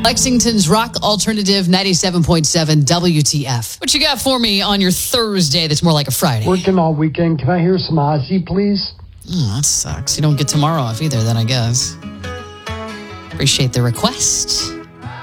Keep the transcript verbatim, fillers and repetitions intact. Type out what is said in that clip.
Lexington's Rock Alternative ninety-seven point seven W T F. What you got for me on your Thursday that's more like a Friday? Working all weekend. Can I hear some Ozzy, please? Oh, that sucks. You don't get tomorrow off either, then, I guess. Appreciate the request.